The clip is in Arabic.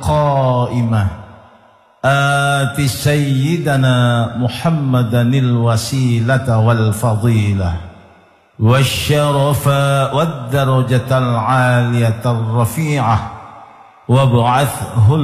قائمة آت سيدنا محمدا الوسيلة والفضيلة والشرف والدرجة العالية الرفيعة وابعثه